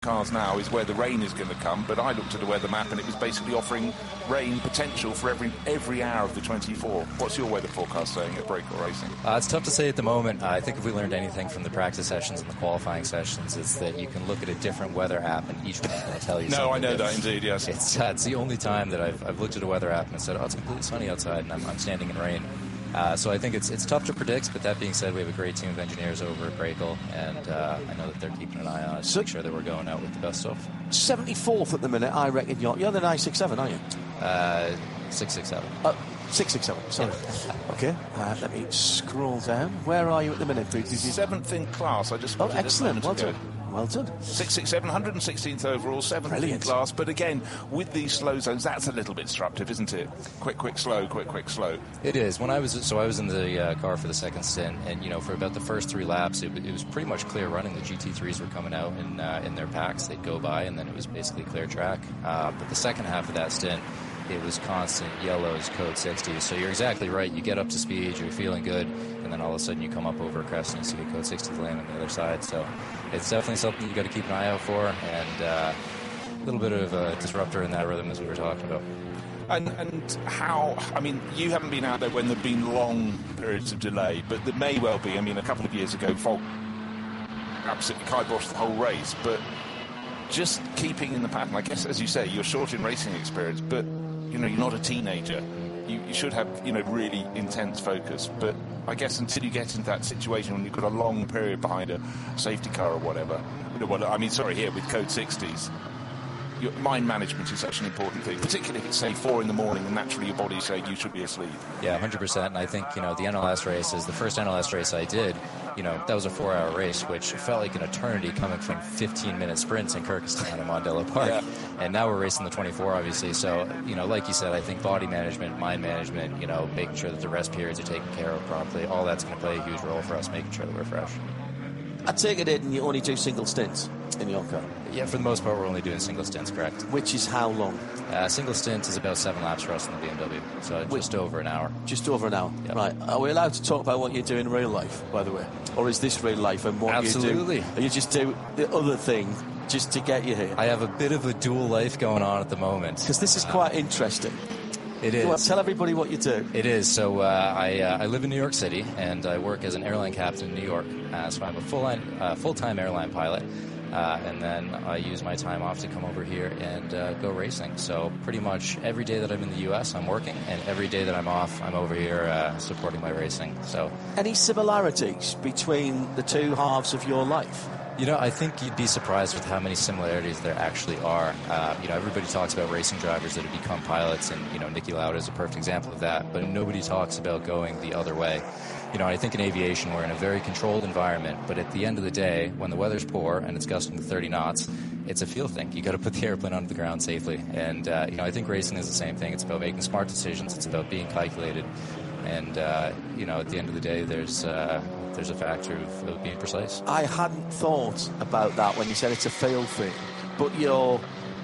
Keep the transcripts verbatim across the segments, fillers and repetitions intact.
cars now is where the rain is going to come, but I looked at the weather map and it was basically offering rain potential for every every hour of the twenty-four. What's your weather forecast saying at Breaker Racing? Uh, it's tough to say at the moment. Uh, I think if we learned anything from the practice sessions and the qualifying sessions, it's that you can look at a different weather app and each one will tell you no, something. I know different. that indeed, yes. It's, uh, it's the only time that I've, I've looked at a weather app and said, oh, it's completely sunny outside and I'm, I'm standing in rain. Uh, so I think it's it's tough to predict, but that being said, we have a great team of engineers over at Brakel, and uh, I know that they're keeping an eye on us to make sure that we're going out with the best stuff. seventy-fourth at the minute, I reckon. You're, you're the nine six seven, aren't you? Uh, six six seven. Uh, six six seven, sorry. Okay, uh, let me scroll down. Where are you at the minute, Pete? Seventh in class, I just Oh, spotted it excellent, well ago. done. Well done. six six seven, one hundred sixteenth overall, seventh in class. But again, with these slow zones, that's a little bit disruptive, isn't it? Quick, quick, slow, quick, quick, slow. It is. When I was so I was in the uh, car for the second stint, and you know, for about the first three laps, it, it was pretty much clear running. The G T threes were coming out in uh, in their packs. They'd go by, and then it was basically clear track. Uh, but the second half of that stint, it was constant yellows, code sixty. So you're exactly right. You get up to speed, you're feeling good, and then all of a sudden you come up over a crest and you see a code sixty lane on the other side. So it's definitely something you got to keep an eye out for, and uh, a little bit of a disruptor in that rhythm as we were talking about. And, and how, I mean, you haven't been out there when there have been long periods of delay, but there may well be. I mean, a couple of years ago, Volk absolutely kiboshed the whole race, but just keeping in the pattern, I guess, as you say, you're short in racing experience, but, you know, you're not a teenager. You, you should have, you know, really intense focus. But I guess until you get into that situation when you've got a long period behind a safety car or whatever, you know, well, I mean, sorry, here with code sixties, your mind management is such an important thing, particularly if it's, say, four in the morning and naturally your body's saying you should be asleep. Yeah, one hundred percent. And I think, you know, the N L S races, the first N L S race I did, you know, that was a four-hour race, which felt like an eternity coming from fifteen-minute sprints in Kyrgyzstan and Mondello Park. Yeah. And now we're racing the twenty-four, obviously. So, you know, like you said, I think body management, mind management, you know, making sure that the rest periods are taken care of properly, all that's going to play a huge role for us, making sure that we're fresh. I take it in, you only do single stints in your car? Yeah, for the most part, we're only doing single stints, correct. Which is how long? Uh, single stint is about seven laps for us in the B M W, so Which, just over an hour. Just over an hour, yep. Right. Are we allowed to talk about what you do in real life, by the way? Or is this real life and what Absolutely. you do? Or you just do the other thing just to get you here? I have a bit of a dual life going on at the moment. Because this is quite uh, interesting. It is. You want to tell everybody what you do? It is. So uh, I, uh, I live in New York City, and I work as an airline captain in New York. Uh, so I'm a full uh, full-time airline pilot, uh, and then I use my time off to come over here and uh, go racing. So pretty much every day that I'm in the U S, I'm working, and every day that I'm off, I'm over here uh, supporting my racing. So any similarities between the two halves of your life? You know, I think you'd be surprised with how many similarities there actually are. Uh, you know, everybody talks about racing drivers that have become pilots, and, you know, Niki Lauda is a perfect example of that, but nobody talks about going the other way. You know, I think in aviation we're in a very controlled environment, but at the end of the day, when the weather's poor and it's gusting to thirty knots, it's a feel thing. You got to put the airplane onto the ground safely. And, uh, you know, I think racing is the same thing. It's about making smart decisions. It's about being calculated. And, uh, you know, at the end of the day, there's... Uh, there's a factor of, of being precise. I hadn't thought about that when you said it's a feel thing, but your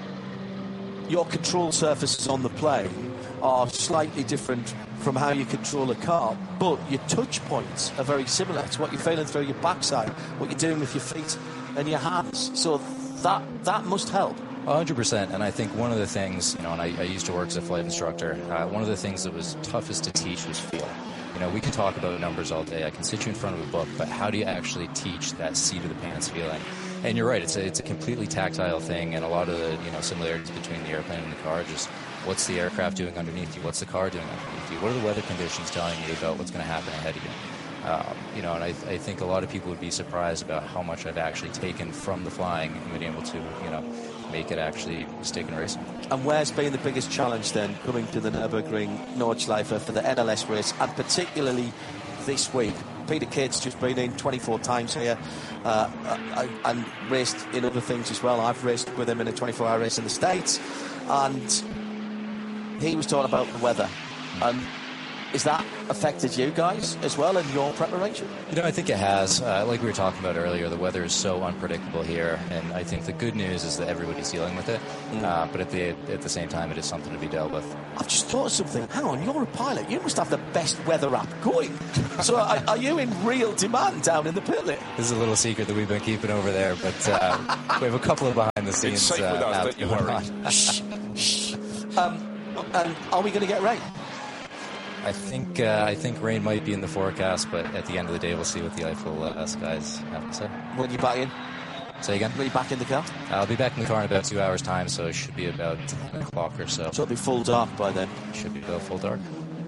your control surfaces on the plane are slightly different from how you control a car, but your touch points are very similar. It's what you're feeling through your backside, what you're doing with your feet and your hands. So that that must help. one hundred percent, and I think one of the things, you know, and I, I used to work as a flight instructor, uh, one of the things that was toughest to teach was feel. You know, we can talk about numbers all day. I can sit you in front of a book, but how do you actually teach that seat of the pants feeling? And you're right, it's a, it's a completely tactile thing, and a lot of the, you know, similarities between the airplane and the car, just what's the aircraft doing underneath you? What's the car doing underneath you? What are the weather conditions telling you about what's going to happen ahead of you? Um, you know, and I, I think a lot of people would be surprised about how much I've actually taken from the flying and been able to, you know, make it actually stick in racing. And where's been the biggest challenge then coming to the Nürburgring Nordschleife for the N L S race, and particularly this week? Peter Kidd's just been in twenty-four times here uh, and raced in other things as well. I've raced with him in a twenty-four hour race in the States, and he was talking about the weather. And is that affected you guys as well in your preparation? You know, I think it has. Uh, like we were talking about earlier, the weather is so unpredictable here, and I think the good news is that everybody's dealing with it. Mm. Uh, but at the at the same time, it is something to be dealt with. I've just thought of something. Hang on, you're a pilot. You must have the best weather app going. So are, are you in real demand down in the pit lane? This is a little secret that we've been keeping over there, but uh, we have a couple of behind the scenes. It's safe uh, with us, don't you worry. Shh, shh. Um, and are we going to get rain? I think uh, I think rain might be in the forecast, but at the end of the day, we'll see what the Eiffel uh, skies have to say. When are you back in? Say again? When are you back in the car? I'll be back in the car in about two hours' time, so it should be about ten o'clock or so. So it'll be full dark by then? Should be about full dark.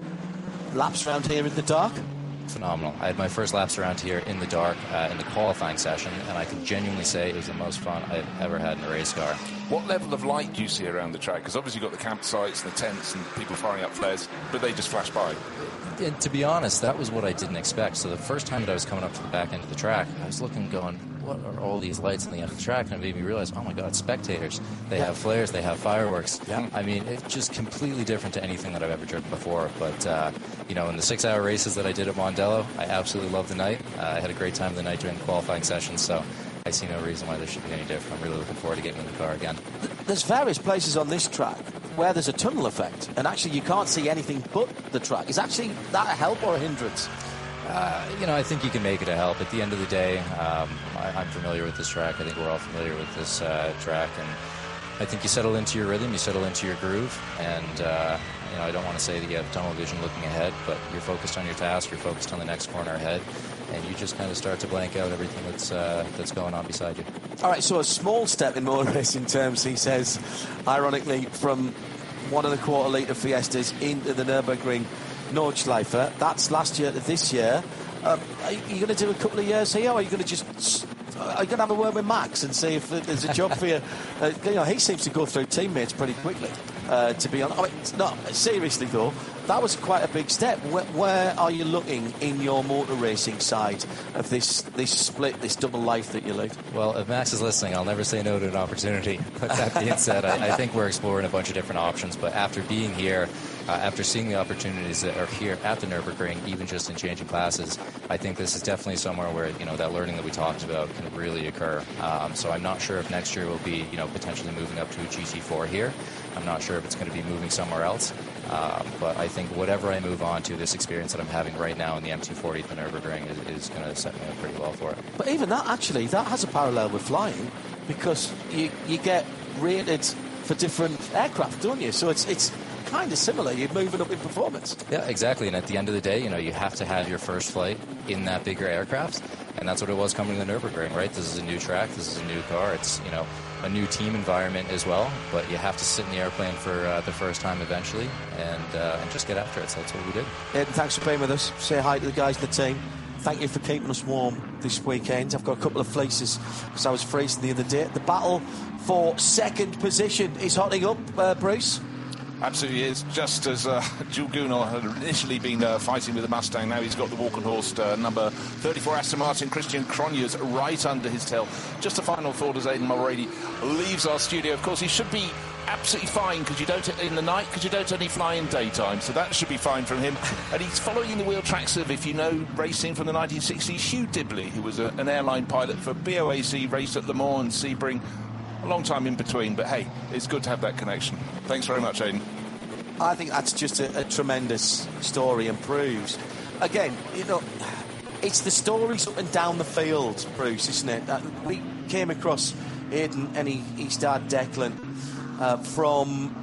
Laps around here in the dark? Phenomenal. I had my first laps around here in the dark uh, in the qualifying session, and I can genuinely say it was the most fun I've ever had in a race car. What level of light do you see around the track? Because obviously you've got the campsites and the tents and people firing up flares, but they just flash by. And to be honest, that was what I didn't expect. So the first time that I was coming up to the back end of the track, I was looking going, what are all these lights on the end of the track? And it made me realize, oh my God, spectators. They yeah. have flares, they have fireworks. Yeah. I mean, it's just completely different to anything that I've ever driven before. But, uh, you know, in the six-hour races that I did at Mondello, I absolutely loved the night. Uh, I had a great time of the night during the qualifying sessions, so I see no reason why this should be any different. I'm really looking forward to getting in the car again. There's various places on this track where there's a tunnel effect, and actually you can't see anything but the track. Is actually that a help or a hindrance? Uh, you know, I think you can make it a help. At the end of the day, um, I, I'm familiar with this track. I think we're all familiar with this uh, track, and I think you settle into your rhythm, you settle into your groove, and uh, you know, I don't want to say that you have tunnel vision looking ahead, but you're focused on your task, you're focused on the next corner ahead, and you just kind of start to blank out everything that's uh, that's going on beside you. All right, so a small step in motor racing terms, he says, ironically, from one of the quarter litre Fiestas into the Nürburgring Nordschleife. That's last year to this year. Um, are you going to do a couple of years here, or are you going to just... Are you going to have a word with Max and see if there's a job for you? Uh, you know, he seems to go through teammates pretty quickly, uh, to be honest. I mean, no, seriously, though, that was quite a big step. Where, where are you looking in your motor racing side of this this split, this double life that you lead? Well, if Max is listening, I'll never say no to an opportunity. But that being said, I, I think we're exploring a bunch of different options. But after being here, uh, after seeing the opportunities that are here at the Nürburgring, even just in changing classes, I think this is definitely somewhere where, you know, that learning that we talked about can really occur. Um, so I'm not sure if next year we'll be, you know, potentially moving up to a G T four here. I'm not sure if it's going to be moving somewhere else. Um, but I think whatever I move on to, this experience that I'm having right now in the M two forty at the Nürburgring is, is going to set me up pretty well for it. But even that, actually, that has a parallel with flying, because you you get rated for different aircraft, don't you? So it's it's kind of similar. You're moving up in performance. Yeah, exactly. And at the end of the day, you know, you have to have your first flight in that bigger aircraft, and that's what it was coming to the Nürburgring, right? This is a new track. This is a new car. It's, you know, a new team environment as well, but you have to sit in the airplane for uh, the first time eventually, and uh, and just get after it. So that's what we did. Aidan, thanks for being with us. Say hi to the guys in the team. Thank you for keeping us warm this weekend. I've got a couple of fleeces because I was freezing the other day. The battle for second position is hotting up, uh, Bruce. Absolutely is. Just as uh, Jules Gounon had initially been uh, fighting with the Mustang, now he's got the Walkenhorst uh, number thirty-four Aston Martin, Christian Cronjes, right under his tail. Just a final thought as Aidan Mulready leaves our studio. Of course, he should be absolutely fine because you don't in the night because you don't only fly in daytime, so that should be fine from him. And he's following the wheel tracks of, if you know racing from the nineteen sixties, Hugh Dibley, who was a, an airline pilot for B O A C, raced at Le Mans and Sebring. A long time in between, but hey, it's good to have that connection. Thanks very much, Aidan. I think that's just a, a tremendous story and proves, again, you know, it's the stories up and down the field, Bruce, isn't it? Uh, we came across Aidan and he, he started Declan uh, from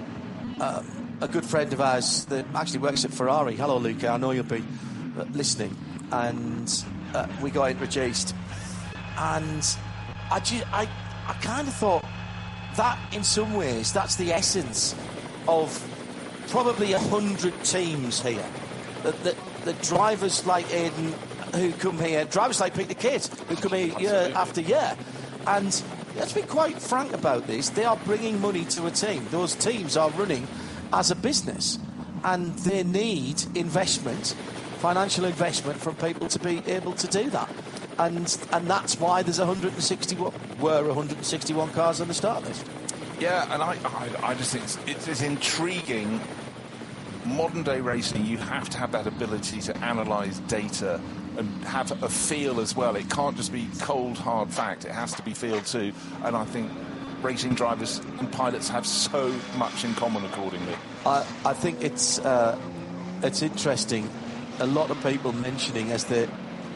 uh, a good friend of ours that actually works at Ferrari. Hello, Luca, I know you'll be uh, listening. And uh, we got introduced. And I just... I, I kind of thought that, in some ways, that's the essence of probably a hundred teams here. That, that, that drivers like Aidan who come here, drivers like Peter Kitt who come here year after year. And let's be quite frank about this, they are bringing money to a team. Those teams are running as a business, and they need investment, financial investment from people to be able to do that. And and that's why there's one hundred sixty-one, were one hundred sixty-one cars on the start list. Yeah, and I I, I just think it's, it's, it's intriguing modern day racing, you have to have that ability to analyse data and have a feel as well. It can't just be cold, hard fact. It has to be feel too. And I think racing drivers and pilots have so much in common accordingly. I, I think it's uh, it's interesting. A lot of people mentioning as the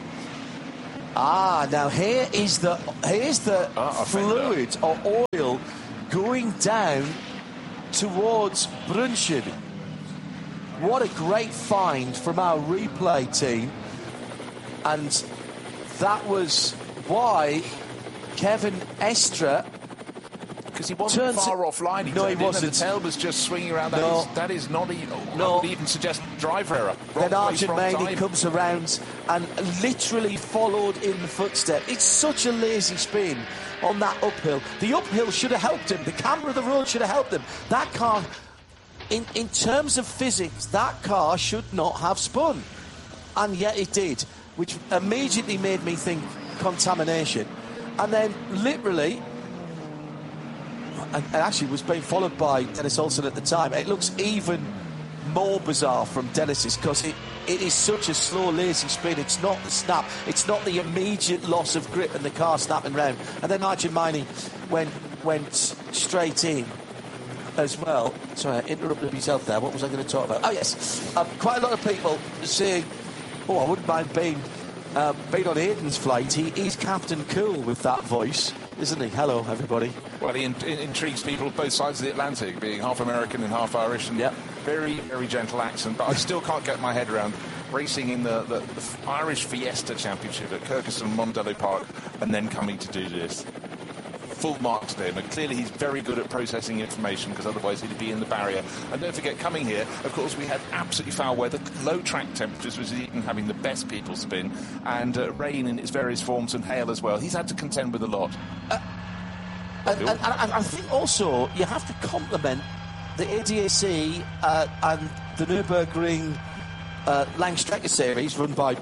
ah now here is the here's the ah, fluid or oil going down towards Brunchen. What a great find from our replay team. And that was why Kevin Estre, because he wasn't far offline. He no, he wasn't. The tail was just swinging around. That, no. is, that is not even. No. I would even suggest driver error. Then Arjun Maini comes around and literally followed in the footstep. It's such a lazy spin on that uphill. The uphill should have helped him. The camber of the road should have helped him. That car, in in terms of physics, that car should not have spun, and yet it did, which immediately made me think contamination. And then literally, and actually was being followed by Dennis Olsen at the time. It looks even more bizarre from Dennis's because it, it is such a slow, lazy spin. It's not the snap. It's not the immediate loss of grip and the car snapping round. And then Arjun Maini went, went straight in as well. Sorry, I interrupted myself there. What was I going to talk about? Oh, yes. Um, quite a lot of people saying, oh, I wouldn't mind being, uh, being on Aidan's flight. He, he's Captain Cool with that voice, isn't he? Hello, everybody. Well, he in, in, intrigues people of both sides of the Atlantic, being half American and half Irish, and yep. very, very gentle accent. But I still can't get my head around racing in the, the, the Irish Fiesta Championship at Kyrgyzstan Mondello Park and then coming to do this. Full marks to him, and clearly he's very good at processing information, because otherwise he'd be in the barrier. And don't forget, coming here, of course, we had absolutely foul weather, low track temperatures, was even having the best people spin, and uh, rain in its various forms, and hail as well. He's had to contend with a lot. Uh, and, and, and I think also you have to compliment the A D A C uh, and the Nürburgring uh, Langstrecke series run by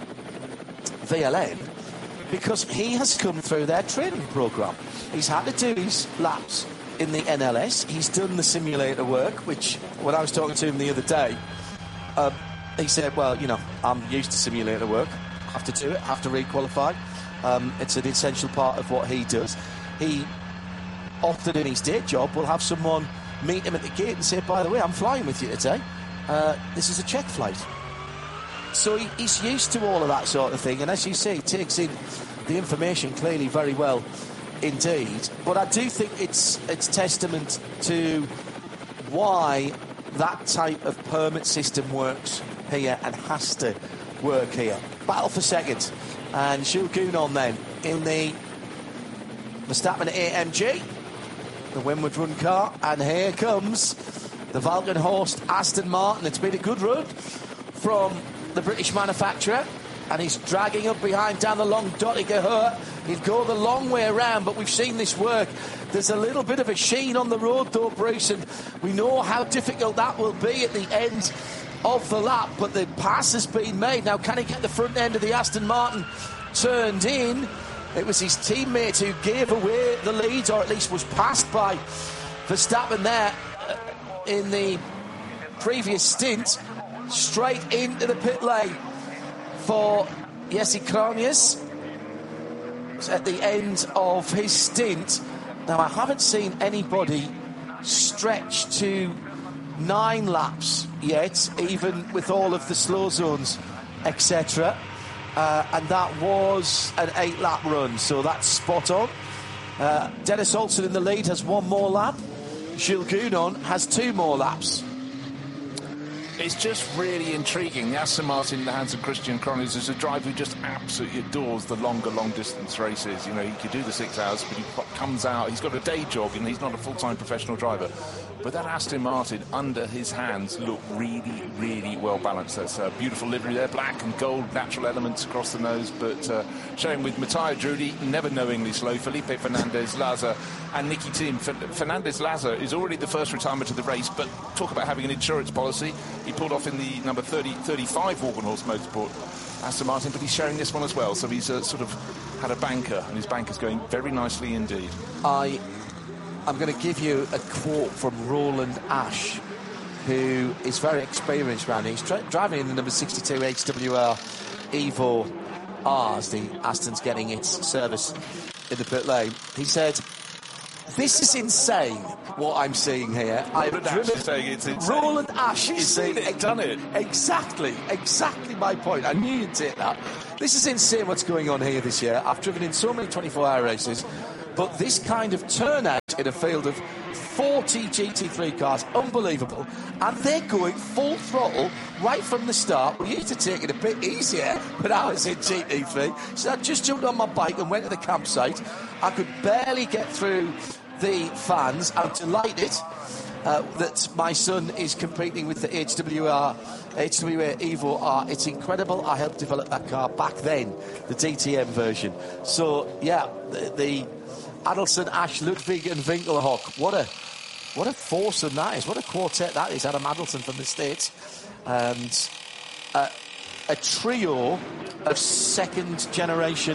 V L N, because he has come through their training programme. He's had to do his laps in the N L S. He's done the simulator work, which, when I was talking to him the other day, um, he said, well, you know, I'm used to simulator work. Have to do it, have to re-qualify. Um, it's an essential part of what he does. He, often in his day job, will have someone meet him at the gate and say, by the way, I'm flying with you today. Uh, this is a check flight. So he, he's used to all of that sort of thing. And as you say, he takes in the information clearly very well indeed. But I do think it's it's testament to why that type of permit system works here and has to work here. Battle for second. And Jules Gounon then in the Verstappen A M G, the Windward Run car. And here comes the Valkenhorst Aston Martin. It's been a good run from the British manufacturer, and he's dragging up behind down the long Dottinger Hurt. He'd go the long way around, but we've seen this work. There's a little bit of a sheen on the road though, Bruce, and we know how difficult that will be at the end of the lap, but the pass has been made. Now, can he get the front end of the Aston Martin turned in? It was his teammate who gave away the lead, or at least was passed by Verstappen there in the previous stint. Straight into the pit lane for Jesse Kronius at the end of his stint. Now, I haven't seen anybody stretch to nine laps yet, even with all of the slow zones, et cetera. Uh, and that was an eight-lap run, so that's spot on. Uh, Dennis Olsen in the lead has one more lap. Jules Gounon has two more laps. It's just really intriguing. The Aston Martin in the hands of Christian Kronius is a driver who just absolutely adores the longer, long-distance races. You know, he could do the six hours, but he comes out. He's got a day job, and he's not a full-time professional driver. But that Aston Martin under his hands look really, really well balanced. There's a beautiful livery there, black and gold, natural elements across the nose, but uh, showing with Matteo Drudi, never knowingly slow, Felipe Fernandez-Laza and Nicky Thiem. Fernandez-Laza is already the first retirement of the race, but talk about having an insurance policy. He pulled off in the number thirty, thirty-five Walkenhorst Motorsport Aston Martin, but he's sharing this one as well, so he's uh, sort of had a banker, and his banker's going very nicely indeed. I... I'm going to give you a quote from Roland Ash, who is very experienced around here. He's dri- driving in the number sixty-two H W R Evo R's. The Aston's getting its service in the pit lane. He said, "This is insane, what I'm seeing here." Roland Ash is saying it's insane. Roland Ash is saying it, done it. Exactly, exactly my point. I knew you'd take that. This is insane what's going on here this year. I've driven in so many twenty-four hour races, but this kind of turnout in a field of forty G T three cars, unbelievable. And they're going full throttle right from the start. We used to take it a bit easier when I was in G T three. So I just jumped on my bike and went to the campsite. I could barely get through the fans. I'm delighted uh, that my son is competing with the H W R, H W A Evo R. It's incredible. I helped develop that car back then, the D T M version. So, yeah, the... the Adelson, Ash, Ludwig and Winkelhock. What a what a foursome that is. What a quartet that is. Adam Adelson from the States. And uh, a trio of second generation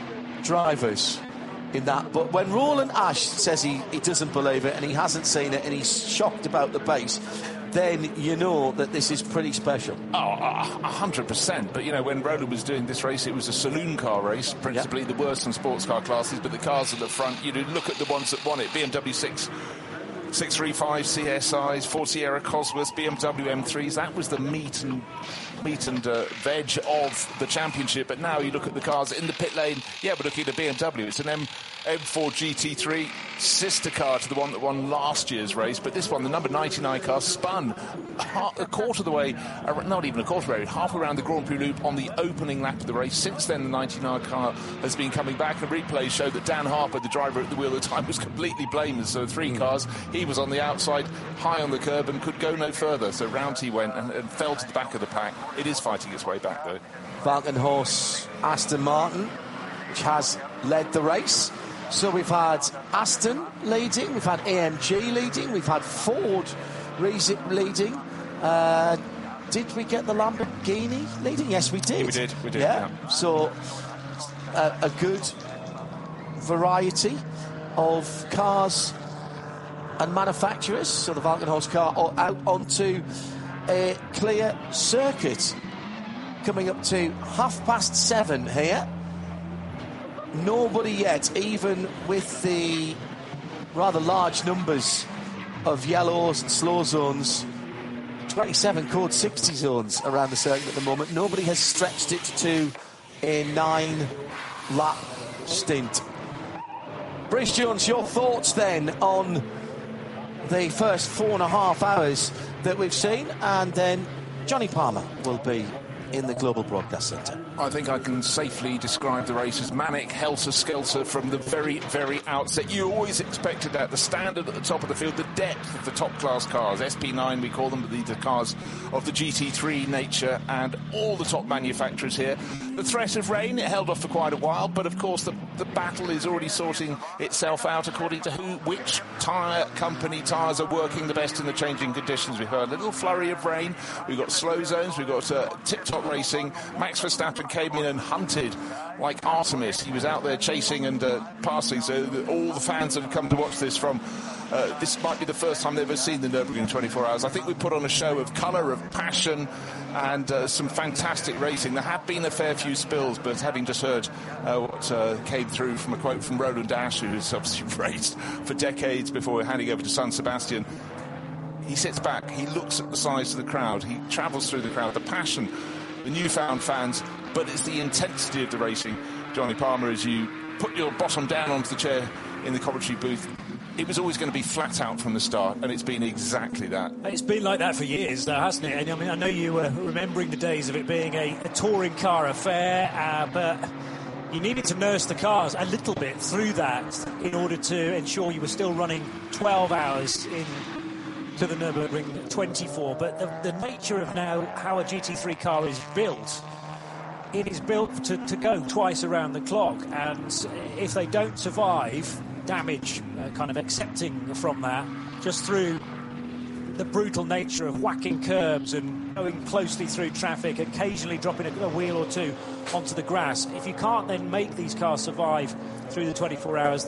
drivers in that. But when Roland Ash says he, he doesn't believe it and he hasn't seen it and he's shocked about the pace, then you know that this is pretty special. Oh, a hundred percent. But, you know, when Roland was doing this race, it was a saloon car race, principally yep. the worst in sports car classes, but the cars at the front, you know, look at the ones that won it. B M W six, six thirty-five C S Is, Ford Sierra Cosworths, B M W M threes. That was the meat and meat and uh, veg of the championship. But now you look at the cars in the pit lane. Yeah, we're looking at a B M W. It's an M M4 G T three, sister car to the one that won last year's race. But this one, the number ninety-nine car, spun a quarter of the way, not even a quarter of the way, half around the Grand Prix loop on the opening lap of the race. Since then, the ninety-nine car has been coming back, and replays show that Dan Harper, the driver at the wheel at the time, was completely blameless. So three mm. cars, he was on the outside, high on the curb, and could go no further. So round he went and, and fell to the back of the pack. It is fighting its way back, though. Falkenhorst Aston Martin, which has led the race. So we've had Aston leading, we've had A M G leading, we've had Ford leading. Uh, did we get the Lamborghini leading? Yes, we did. Yeah, we did. We did. Yeah. yeah. So uh, a good variety of cars and manufacturers. So the Falkenhorst car out onto a clear circuit, coming up to half past seven here. Nobody yet, even with the rather large numbers of yellows and slow zones, twenty-seven code sixty zones around the circuit at the moment. Nobody has stretched it to a nine lap stint. Bruce Jones, your thoughts then on the first four and a half hours that we've seen, and then Johnny Palmer will be in the Global Broadcast Centre. I think I can safely describe the race as manic, helter-skelter from the very, very outset. You always expected that. The standard at the top of the field, the depth of the top-class cars, S P nine we call them, but these are cars of the G T three nature, and all the top manufacturers here. The threat of rain, it held off for quite a while, but of course the, the battle is already sorting itself out according to who, which tyre company tyres are working the best in the changing conditions. We've had a little flurry of rain, we've got slow zones, we've got uh, tip-top racing. Max Verstappen came in and hunted like Artemis. He was out there chasing and uh, passing, so the, all the fans that have come to watch this from uh, this might be the first time they've ever seen the Nürburgring twenty-four hours. I think we put on a show of colour, of passion, and uh, some fantastic racing. There have been a fair few spills, but having just heard uh, what uh, came through from a quote from Roland Ash, who's obviously raced for decades before handing over to San Sebastian, he sits back, he looks at the size of the crowd, he travels through the crowd, the passion, the newfound fans, but it's the intensity of the racing. Johnny Palmer, as you put your bottom down onto the chair in the commentary booth, it was always going to be flat out from the start, and it's been exactly that. It's been like that for years, though, hasn't it? And I mean, I know you were remembering the days of it being a, a touring car affair, uh, but you needed to nurse the cars a little bit through that in order to ensure you were still running twelve hours in to the Nürburgring twenty-four. But the, the nature of now how a G T three car is built, it is built to, to go twice around the clock, and if they don't survive damage, uh, kind of accepting from that, just through the brutal nature of whacking curbs and going closely through traffic, occasionally dropping a, a wheel or two onto the grass, if you can't then make these cars survive through the twenty-four hours,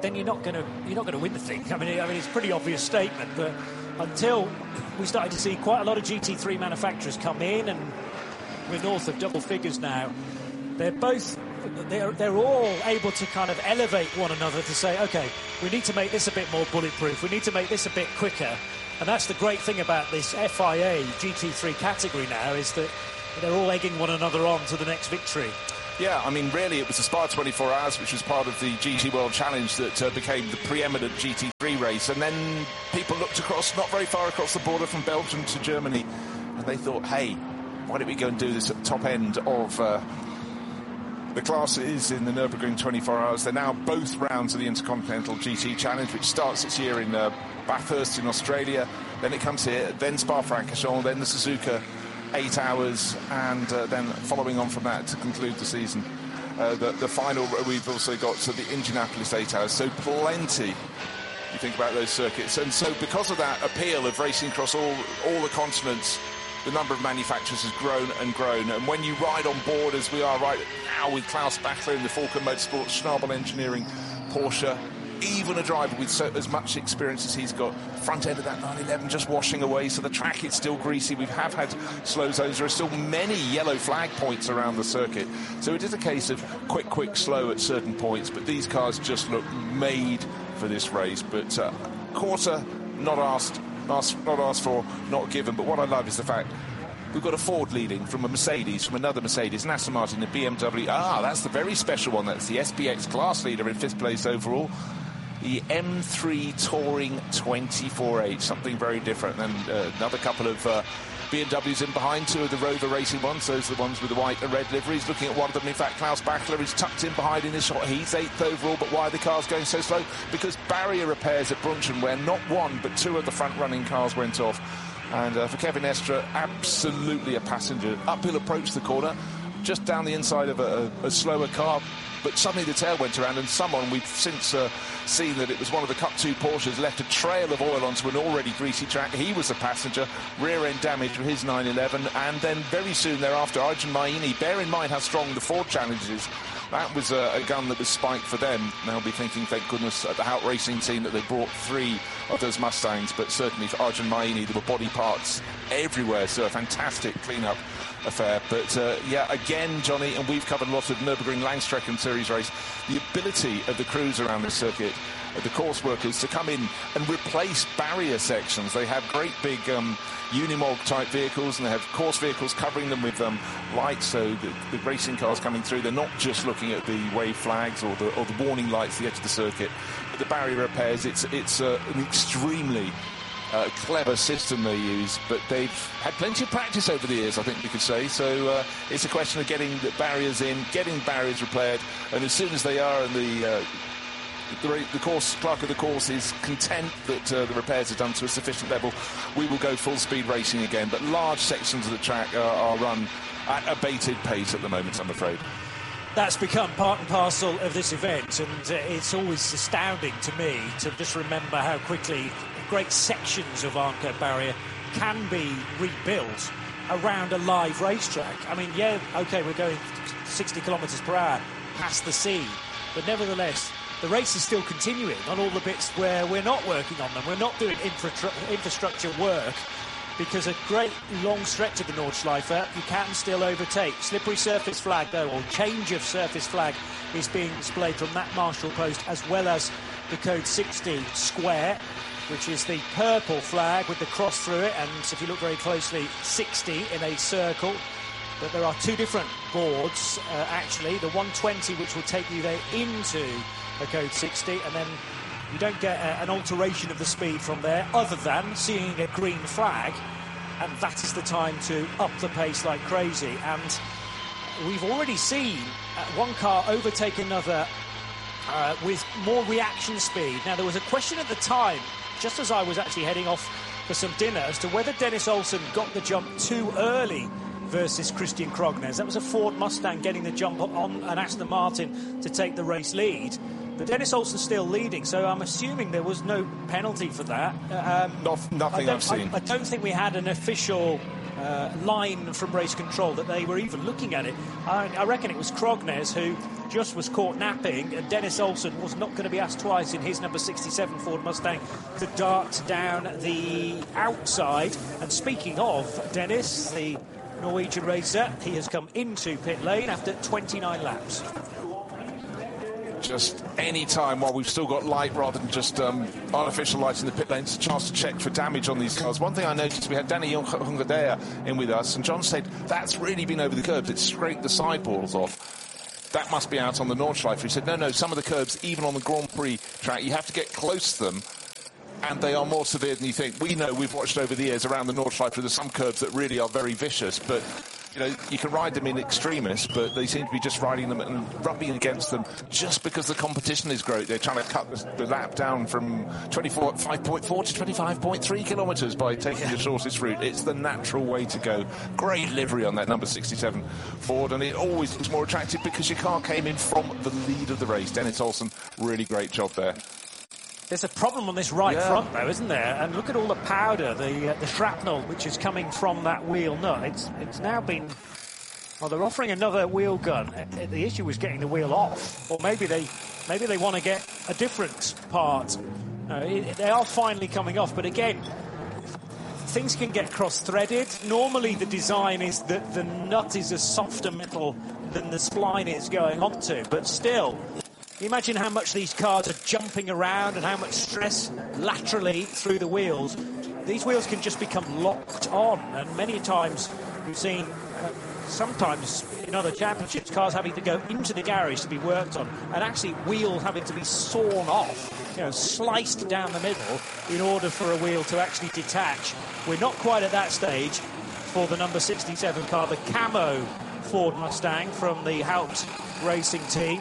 then you're not going to you're not going to win the thing. I mean, I mean, it's a pretty obvious statement, but until we started to see quite a lot of G T three manufacturers come in, and we're north of double figures now, they're both they're they're all able to kind of elevate one another to say, okay, we need to make this a bit more bulletproof, we need to make this a bit quicker. And that's the great thing about this F I A G T three category now, is that they're all egging one another on to the next victory. Yeah, I mean, really, it was the Spa twenty-four hours, which was part of the G T World Challenge, that uh, became the preeminent G T three race. And then people looked across, not very far across the border from Belgium to Germany, and they thought, hey, why don't we go and do this at the top end of uh, the classes in the Nürburgring twenty-four hours. They're now both rounds of the Intercontinental G T Challenge, which starts this year in uh, Bathurst in Australia. Then it comes here, then Spa-Francorchamps, then the Suzuka eight hours, and uh, then following on from that to conclude the season, uh, the, the final, we've also got to the Indianapolis eight hours. So plenty, you think about those circuits. And so because of that appeal of racing across all, all the continents, the number of manufacturers has grown and grown. And when you ride on board, as we are right now with Klaus Bachler in the Falken Motorsports, Schnabel Engineering, Porsche, even a driver with so, as much experience as he's got, front end of that nine eleven just washing away, so the track is still greasy. We have had slow zones. There are still many yellow flag points around the circuit. So it is a case of quick, quick, slow at certain points, but these cars just look made for this race. But uh, quarter, not asked, asked, not asked for, not given. But what I love is the fact we've got a Ford leading from a Mercedes, from another Mercedes, an Aston Martin, a B M W. Ah, that's the very special one. That's the S P X class leader in fifth place overall. The M three Touring twenty-four H, something very different. And uh, another couple of uh, B M Ws in behind, two of the Rover Racing ones. Those are the ones with the white and red liveries. Looking at one of them, in fact, Klaus Bachler is tucked in behind in this shot. He's eighth overall, but why are the cars going so slow? Because barrier repairs at Brunchen, where not one, but two of the front-running cars went off. And uh, for Kevin Estre, absolutely a passenger. Uphill approach the corner, just down the inside of a, a, a slower car. But suddenly the tail went around, and someone, we've since uh, seen that it was one of the Cup two Porsches, left a trail of oil onto an already greasy track. He was a passenger, rear-end damage from his nine eleven, and then very soon thereafter, Arjun Maini, bear in mind how strong the Ford Challenge is, that was a, a gun that was spiked for them. They'll be thinking, thank goodness, at the Hout Racing team that they brought three of those Mustangs, but certainly for Arjun Maini, there were body parts everywhere, so a fantastic clean-up affair. But uh, yeah, again, Johnny, and we've covered a lot of Nürburgring Langstrecken Series race, the ability of the crews around this circuit, of the course workers, to come in and replace barrier sections. They have great big um, Unimog type vehicles, and they have course vehicles covering them with um, lights, so the, the racing cars coming through, they're not just looking at the wave flags or the, or the warning lights at the edge of the circuit, but the barrier repairs. It's, it's uh, an extremely Uh, clever system they use, but they've had plenty of practice over the years, I think we could say. So uh, it's a question of getting the barriers in, getting barriers repaired, and as soon as they are, and the uh, the, the course clerk of the course is content that uh, the repairs are done to a sufficient level, we will go full speed racing again. But large sections of the track are, are run at a bated pace at the moment, I'm afraid. That's become part and parcel of this event, and uh, it's always astounding to me to just remember how quickly great sections of Armco barrier can be rebuilt around a live racetrack. I mean, yeah, OK, we're going sixty kilometres per hour past the sea, but nevertheless, the race is still continuing on all the bits where we're not working on them. We're not doing infra infrastructure work, because a great long stretch of the Nordschleife you can still overtake. Slippery surface flag, though, or change of surface flag, is being displayed from that marshal post, as well as the code sixty square, which is the purple flag with the cross through it, and if you look very closely, sixty in a circle. But there are two different boards, uh, actually. The one twenty, which will take you there into the code sixty, and then you don't get a, an alteration of the speed from there, other than seeing a green flag, and that is the time to up the pace like crazy. And we've already seen uh, one car overtake another uh, with more reaction speed. Now, there was a question at the time, just as I was actually heading off for some dinner, as to whether Dennis Olsen got the jump too early versus Christian Krognes. That was a Ford Mustang getting the jump on an Aston Martin to take the race lead. But Dennis Olsen's still leading, so I'm assuming there was no penalty for that. Um, Not, nothing I've seen. I, I don't think we had an official uh, line from race control that they were even looking at it. I, I reckon it was Krognes who just was caught napping, and Dennis Olsen was not going to be asked twice in his number sixty-seven Ford Mustang to dart down the outside. And speaking of Dennis, the Norwegian racer, he has come into pit lane after twenty-nine laps. Just any time while we've still got light rather than just um, artificial light in the pit lane, it's a chance to check for damage on these cars. One thing I noticed, we had Danny Hungadea in with us, and John said that's really been over the curbs. It's scraped the sidewalls off. That must be out on the Nordschleife. He said, no, no, some of the curbs, even on the Grand Prix track, you have to get close to them, and they are more severe than you think. We know, we've watched over the years around the Nordschleife, there's some curbs that really are very vicious, but you know, you can ride them in extremis, but they seem to be just riding them and rubbing against them just because the competition is great. They're trying to cut the, the lap down from twenty-four, five point four to twenty-five point three kilometres by taking the shortest route. It's the natural way to go. Great livery on that number sixty-seven Ford, and it always looks more attractive because your car came in from the lead of the race. Dennis Olsen, really great job there. There's a problem on this right yeah. front, though, isn't there? And look at all the powder, the uh, the shrapnel, which is coming from that wheel nut. It's it's now been... Well, they're offering another wheel gun. Uh, the issue was getting the wheel off. Or maybe they maybe they want to get a different part. Uh, it, they are finally coming off, but again, things can get cross-threaded. Normally the design is that the nut is a softer metal than the spline it's going onto, but still... Imagine how much these cars are jumping around and how much stress laterally through the wheels. These wheels can just become locked on, and many times we've seen, uh, sometimes in other championships, cars having to go into the garage to be worked on, and actually wheels having to be sawn off, you know, sliced down the middle in order for a wheel to actually detach. We're not quite at that stage for the number sixty-seven car, the camo Ford Mustang from the Haupt Racing team.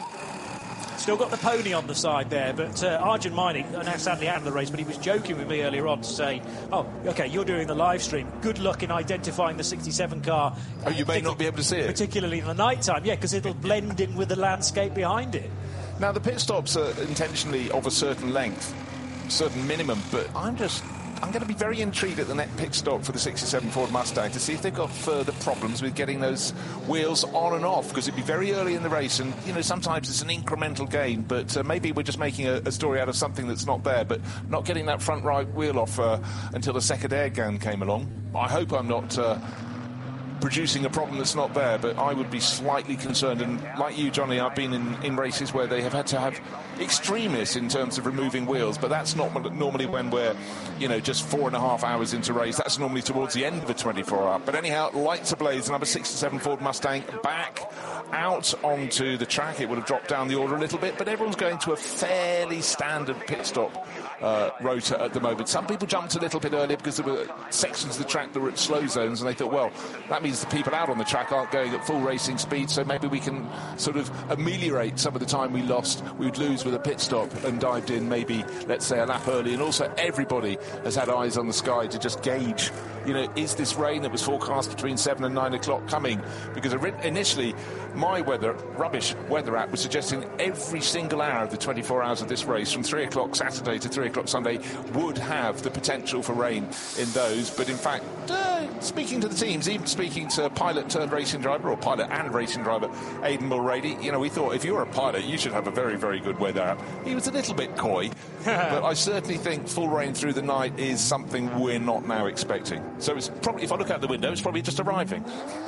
Still got the pony on the side there, but uh, Arjun Miney, now sadly out of the race, but he was joking with me earlier on to say, oh, OK, you're doing the live stream. Good luck in identifying the sixty-seven car. Oh, you may not be able to see it. Particularly in the night time, yeah, because it'll blend in with the landscape behind it. Now, the pit stops are intentionally of a certain length, certain minimum, but I'm just... I'm going to be very intrigued at the next pit stop for the sixty-seven Ford Mustang to see if they've got further problems with getting those wheels on and off, because it'd be very early in the race, and you know sometimes it's an incremental gain, but uh, maybe we're just making a, a story out of something that's not there. But not getting that front right wheel off uh, until the second air gun came along. I hope I'm not uh, producing a problem that's not there, but I would be slightly concerned. And like you, Johnny, I've been in, in races where they have had to have extremists in terms of removing wheels, but that's not normally when we're, you know, just four and a half hours into race. That's normally towards the end of a twenty-four hour. But anyhow, lights ablaze, number sixty-seven Ford Mustang back out onto the track. It would have dropped down the order a little bit, but everyone's going to a fairly standard pit stop uh, rota at the moment. Some people jumped a little bit earlier because there were sections of the track that were at slow zones, and they thought, well, that means the people out on the track aren't going at full racing speed, so maybe we can sort of ameliorate some of the time we lost, we would lose with a pit stop, and dived in maybe, let's say, a lap early. And also everybody has had eyes on the sky to just gauge, you know, is this rain that was forecast between seven and nine o'clock coming? Because initially my weather, rubbish weather app was suggesting every single hour of the twenty-four hours of this race from three o'clock Saturday to three o'clock Sunday would have the potential for rain in those. But in fact, uh, speaking to the teams, even speaking to pilot turned racing driver, or pilot and racing driver Aidan Mulrady, you know, we thought if you're a pilot you should have a very, very good weather app. He was a little bit coy, but I certainly think full rain through the night is something we're not now expecting. So it's probably, if I look out the window, it's probably just arriving.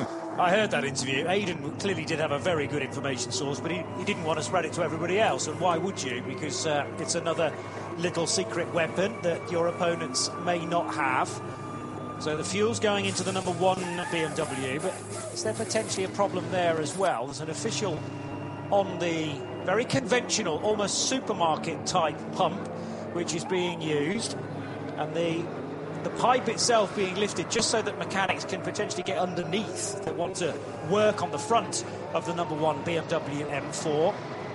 I heard that interview. Aidan clearly did have a very good information source, but he, he didn't want to spread it to everybody else. And why would you? Because uh, it's another little secret weapon that your opponents may not have. So the fuel's going into the number one B M W, but is there potentially a problem there as well? There's an official on the very conventional, almost supermarket-type pump, which is being used, and the the pipe itself being lifted just so that mechanics can potentially get underneath that want to work on the front of the number one B M W M four.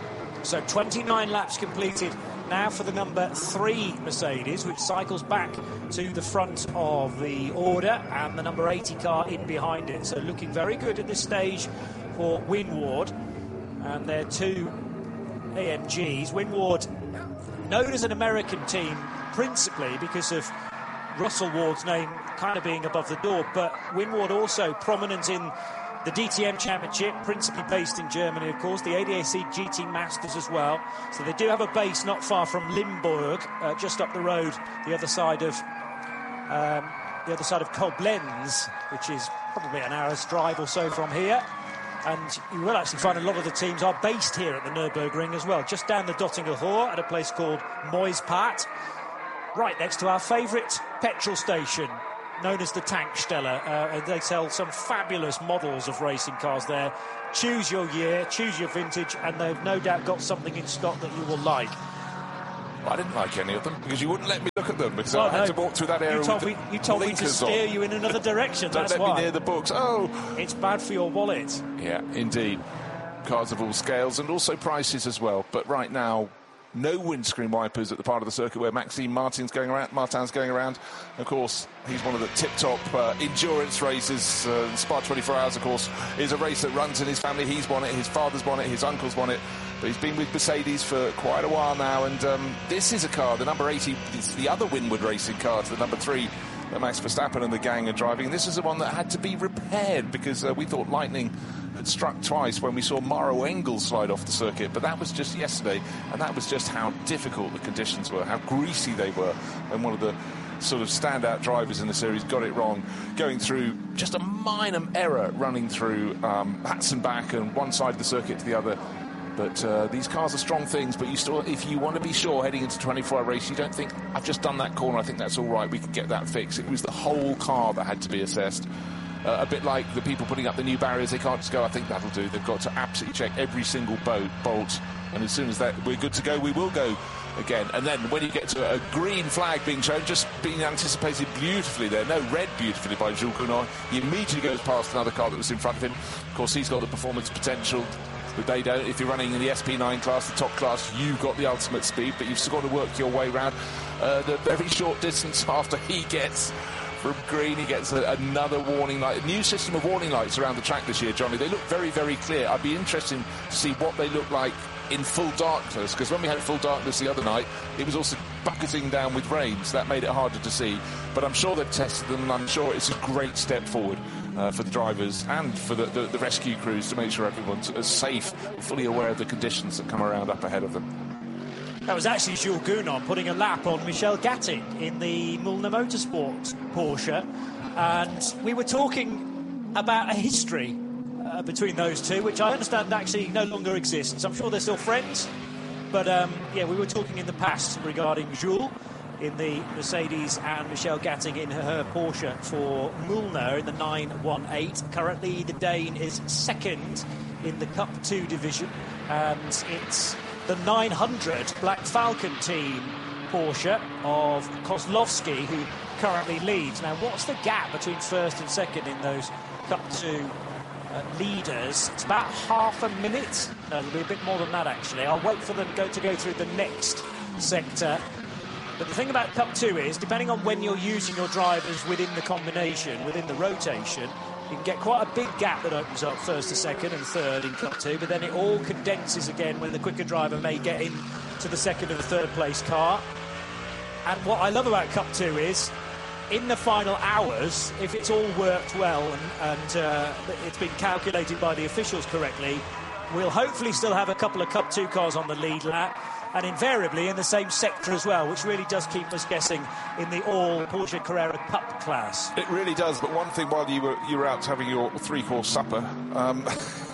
So twenty-nine laps completed now for the number three Mercedes, which cycles back to the front of the order, and the number eighty car in behind it. So looking very good at this stage for Winward and their two A M Gs. Winward, known as an American team principally because of Russell Ward's name kind of being above the door, but Winward also prominent in the D T M Championship, principally based in Germany, of course, the A D A C G T Masters as well. So they do have a base not far from Limburg, uh, just up the road, the other side of um, the other side of Koblenz, which is probably an hour's drive or so from here. And you will actually find a lot of the teams are based here at the Nürburgring as well, just down the Dottinger Hoor at a place called Moispat, right next to our favourite petrol station, known as the Tankstelle. Uh, they sell some fabulous models of racing cars there. Choose your year, choose your vintage, and they've no doubt got something in stock that you will like. I didn't like any of them because you wouldn't let me look at them because oh, I had no. to walk through that area. You told, with me, you told me to steer on. you in another direction. Don't That's let why. me near the books. Oh, it's bad for your wallet. Yeah, indeed. Cars of all scales and also prices as well. But right now, no windscreen wipers at the part of the circuit where Maxime Martin's going around. Martin's going around. Of course, he's one of the tip-top uh, endurance races. Uh, Spa twenty-four hours, of course, is a race that runs in his family. He's won it. His father's won it. His uncle's won it. But he's been with Mercedes for quite a while now. And um, this is a car, the number eighty, it's the other Winward Racing car, the number three that Max Verstappen and the gang are driving. And this is the one that had to be repaired because uh, we thought lightning had struck twice when we saw Maro Engels slide off the circuit, but that was just yesterday, and that was just how difficult the conditions were, how greasy they were, and one of the sort of standout drivers in the series got it wrong, going through just a minor error running through um, Hatzenbach and one side of the circuit to the other. But uh, these cars are strong things, but you still, if you want to be sure heading into twenty-four hour race, you don't think, I've just done that corner, I think that's all right, we can get that fixed. It was the whole car that had to be assessed. Uh, a bit like the people putting up the new barriers, they can't just go, I think that'll do. They've got to absolutely check every single boat, bolt, and as soon as that we're good to go, we will go again. And then when you get to a green flag being shown, just being anticipated beautifully there, no, red beautifully by Jules Cournot, he immediately goes past another car that was in front of him. Of course, he's got the performance potential, but they don't. If you're running in the S P nine class, the top class, you've got the ultimate speed, but you've still got to work your way around uh, the very short distance after he gets from green. He gets a, another warning light. A new system of warning lights around the track this year, Johnny. They look very, very clear. I'd be interested to see what they look like in full darkness, because when we had full darkness the other night, it was also bucketing down with rain, so that made it harder to see. But I'm sure they've tested them, and I'm sure it's a great step forward uh, for the drivers and for the, the, the rescue crews to make sure everyone's as safe, fully aware of the conditions that come around up ahead of them. That was actually Jules Gounon putting a lap on Michel Gatting in the Mullner Motorsport Porsche, and we were talking about a history uh, between those two, which I understand actually no longer exists. I'm sure they're still friends, but um, yeah, we were talking in the past regarding Jules in the Mercedes and Michel Gatting in her Porsche for Mullner in the nine one eight. Currently, the Dane is second in the Cup two division, and it's the nine hundred Black Falcon team Porsche of Kozlowski who currently leads. Now, what's the gap between first and second in those Cup two uh, leaders? It's about half a minute. No, it'll be a bit more than that, actually. I'll wait for them go to go through the next sector. But the thing about Cup two is, depending on when you're using your drivers within the combination, within the rotation, you can get quite a big gap that opens up first to second and third in Cup two, but then it all condenses again when the quicker driver may get in to the second or the third place car. And what I love about Cup two is, in the final hours, if it's all worked well and, and uh, it's been calculated by the officials correctly, we'll hopefully still have a couple of Cup two cars on the lead lap, and invariably in the same sector as well, which really does keep us guessing in the all Porsche Carrera Cup class. It really does, but one thing while you were you were out having your three-course supper, um,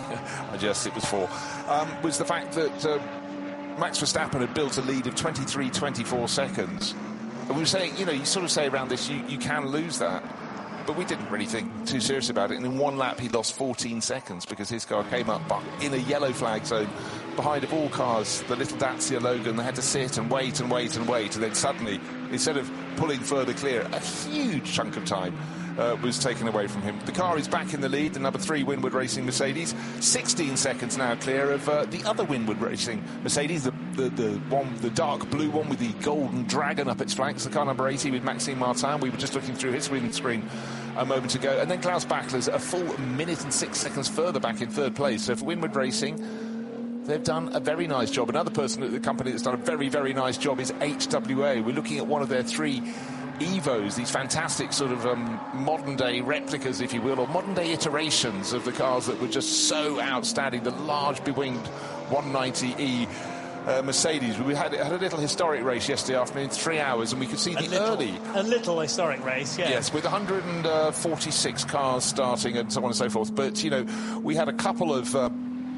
I guess it was four, um, was the fact that uh, Max Verstappen had built a lead of twenty-three twenty-four seconds. And we were saying, you know, you sort of say around this, you, you can lose that. But we didn't really think too serious about it. And in one lap, he lost fourteen seconds because his car came up in a yellow flag zone behind of all cars, the little Dacia Logan. They had to sit and wait and wait and wait. And then suddenly, instead of pulling further clear, a huge chunk of time uh, was taken away from him. The car is back in the lead, the number three Winward Racing Mercedes. sixteen seconds now clear of uh, the other Winward Racing Mercedes, the, the, the one, the dark blue one with the golden dragon up its flanks, the car number eighty with Maxime Martin. We were just looking through his windscreen a moment ago. And then Klaus Bachler's a full minute and six seconds further back in third place. So for Winward Racing, they've done a very nice job. Another person at the company that's done a very, very nice job is H W A. We're looking at one of their three Evos, these fantastic sort of um, modern-day replicas, if you will, or modern-day iterations of the cars that were just so outstanding, the large be-winged one ninety E uh, Mercedes. We had, had a little historic race yesterday afternoon, three hours, and we could see a the little, early... A little historic race, yeah. Yes, with one hundred forty-six cars starting and so on and so forth. But, you know, we had a couple of... Uh,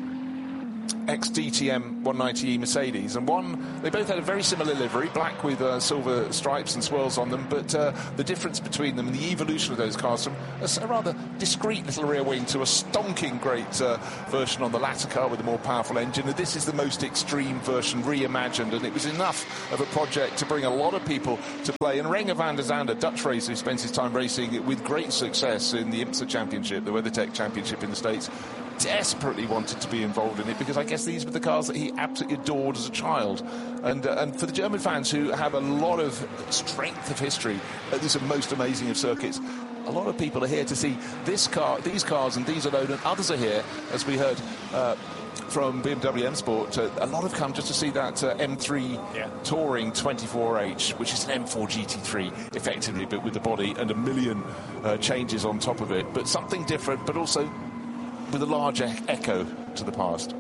ex-D T M one ninety E Mercedes, and one, they both had a very similar livery, black with uh, silver stripes and swirls on them, but uh, the difference between them and the evolution of those cars from a, a rather discreet little rear wing to a stonking great uh, version on the latter car with a more powerful engine, and this is the most extreme version reimagined, and it was enough of a project to bring a lot of people to play. And Renger van der Zande, Dutch racer who spends his time racing with great success in the IMSA Championship, the WeatherTech Championship in the States, desperately wanted to be involved in it because I guess these were the cars that he absolutely adored as a child. And uh, and for the German fans who have a lot of strength of history at this most amazing of circuits, a lot of people are here to see this car, these cars, and these alone, and others are here, as we heard uh, from B M W M Sport. Uh, a lot have come just to see that uh, M three yeah. Touring twenty-four H, which is an M four G T three, effectively, but with the body and a million uh, changes on top of it. But something different, but also with a large e- echo to the past.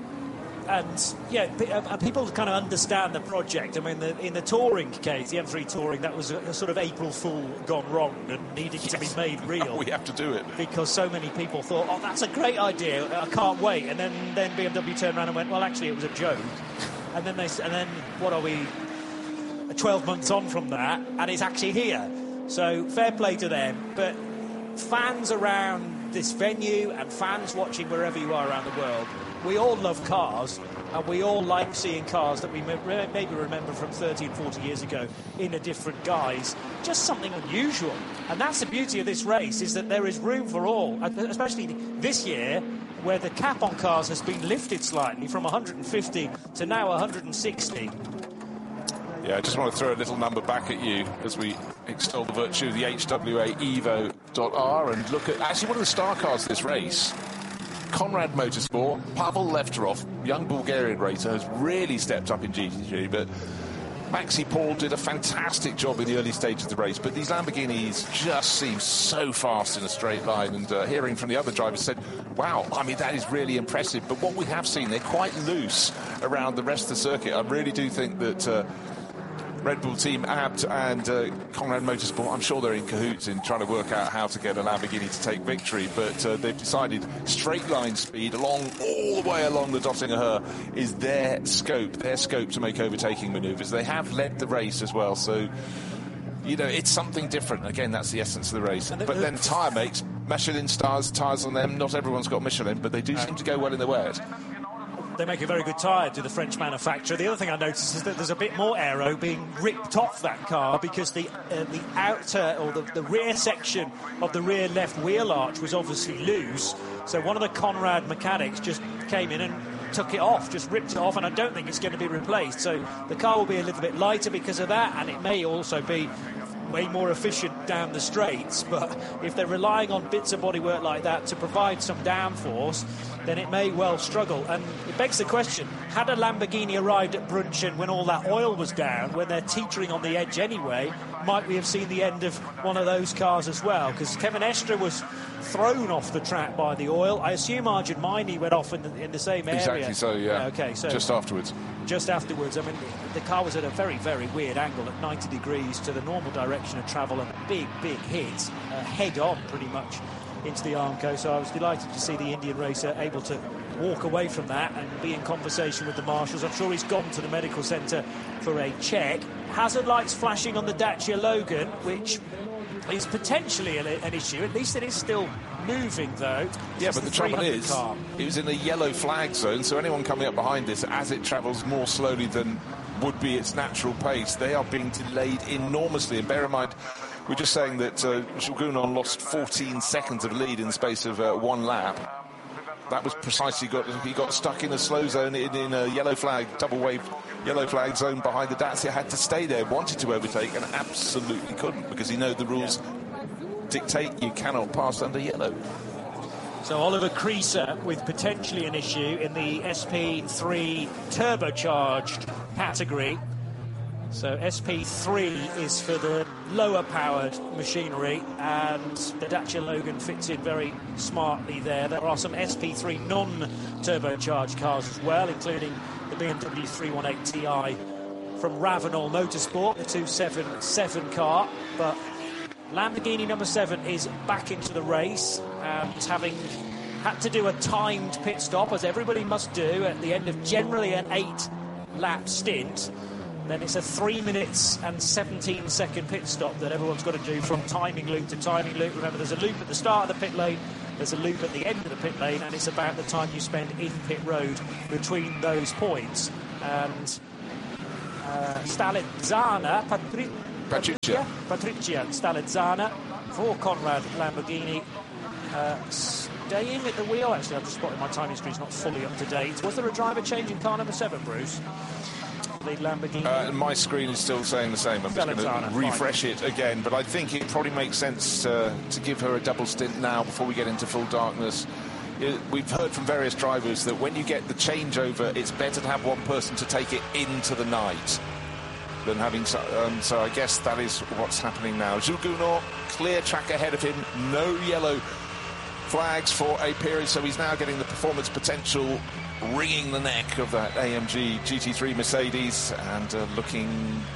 And yeah, people kind of understand the project. I mean, the, in the touring case, the M three Touring, that was a, a sort of April Fool gone wrong and needed yes. to be made real. We have to do it because so many people thought, "Oh, that's a great idea. I can't wait." And then, then B M W turned around and went, "Well, actually, it was a joke." And then they, and then what are we? twelve months on from that, and it's actually here. So fair play to them. But fans around this venue and fans watching wherever you are around the world, we all love cars, and we all like seeing cars that we maybe remember from thirty and forty years ago in a different guise. Just something unusual. And that's the beauty of this race, is that there is room for all, especially this year, where the cap on cars has been lifted slightly from one hundred fifty to now one hundred sixty. Yeah, I just want to throw a little number back at you as we extol the virtue of the H W A Evo dot R and look at actually one of the star cars of this race. Conrad Motorsport, Pavel Lefterov, young Bulgarian racer, has really stepped up in G T G, but Maxi Paul did a fantastic job in the early stage of the race, but these Lamborghinis just seem so fast in a straight line, and uh, hearing from the other drivers said, wow, I mean, that is really impressive. But what we have seen, they're quite loose around the rest of the circuit. I really do think that uh, Red Bull Team Abt and uh, Conrad Motorsport, I'm sure they're in cahoots in trying to work out how to get a Lamborghini to take victory, but uh, they've decided straight line speed along all the way along the Dottinger Her is their scope, their scope to make overtaking manoeuvres. They have led the race as well, so you know, it's something different. Again, that's the essence of the race. But then tyre makes, Michelin stars, tyres on them. Not everyone's got Michelin, but they do seem to go well in the wet. They make a very good tyre to the French manufacturer. The other thing I noticed is that there's a bit more aero being ripped off that car because the uh, the outer or the, the rear section of the rear left wheel arch was obviously loose. So one of the Conrad mechanics just came in and took it off, just ripped it off, and I don't think it's going to be replaced. So the car will be a little bit lighter because of that, and it may also be way more efficient down the straights. But if they're relying on bits of bodywork like that to provide some downforce, then it may well struggle. And it begs the question, had a Lamborghini arrived at Brunchen when all that oil was down, when they're teetering on the edge anyway, might we have seen the end of one of those cars as well? Because Kevin Estre was thrown off the track by the oil. I assume Arjun Maini went off in the, in the same area. Exactly so, yeah. yeah. Okay, so just afterwards. Just afterwards. I mean, the car was at a very, very weird angle at ninety degrees to the normal direction of travel, and a big, big hit, uh, head-on pretty much into the Armco. So I was delighted to see the Indian racer able to walk away from that and be in conversation with the marshals. I'm sure he's gone to the medical centre for a check. Hazard lights flashing on the Dacia Logan, which is potentially an issue. At least it is still moving, though. Yeah, but the, the trouble is, car. It was in a yellow flag zone, so anyone coming up behind this, as it travels more slowly than would be its natural pace, they are being delayed enormously. And bear in mind, we're just saying that uh, Shulgunon lost fourteen seconds of lead in the space of uh, one lap. That was precisely got he got stuck in a slow zone in, in a yellow flag, double wave yellow flag zone behind the Dacia, had to stay there, wanted to overtake and absolutely couldn't, because he knows the rules yeah. dictate you cannot pass under yellow. So Oliver Creaser with potentially an issue in the S P three turbocharged category. So S P three is for the lower powered machinery, and the Dacia Logan fits in very smartly there. There are some S P three non-turbocharged cars as well, including the B M W three eighteen T I from Ravenel Motorsport, the two seventy-seven car. But Lamborghini number seven is back into the race, and having had to do a timed pit stop, as everybody must do at the end of generally an eight lap stint. Then it's a three minutes and seventeen second pit stop that everyone's got to do from timing loop to timing loop. Remember, there's a loop at the start of the pit lane, there's a loop at the end of the pit lane, and it's about the time you spend in pit road between those points. And uh, Stalizzana, Patri- Patricia. Patricia Stalizzana for Conrad Lamborghini, uh, staying at the wheel. Actually, I've just spotted my timing screen's not fully up to date. Was there a driver change in car number seven, Bruce? The Lamborghini. Uh, my screen is still saying the same. I'm just going to refresh fine. it again, but I think it probably makes sense uh, to give her a double stint now before we get into full darkness. It, we've heard from various drivers that when you get the changeover, it's better to have one person to take it into the night than having so, um, so I guess that is what's happening now. Jules Gounod, clear track ahead of him, no yellow flags for a period, so he's now getting the performance potential, wringing the neck of that A M G G T three Mercedes, and uh, looking,